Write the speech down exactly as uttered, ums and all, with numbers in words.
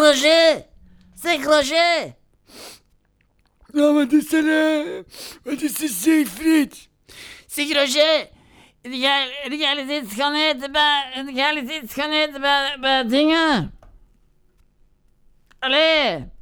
Roger! Zeg Roger! Ja, wat is er? Uh, wat is er, Siegfried? Zeg Roger! Heb jij, heb jij eens iets gaan eten bij... Heb jij eens iets gaan eten bij, bij dingen? Allee!